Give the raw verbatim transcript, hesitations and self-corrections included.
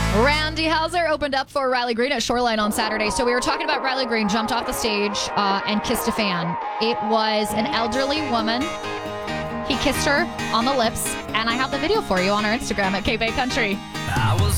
Randy Hauser opened up for Riley Green at Shoreline on Saturday. So we were talking about Riley Green, jumped off the stage uh, and kissed a fan. It was an elderly woman. He kissed her on the lips, and I have the video for you on our Instagram at K-Bay Country. I was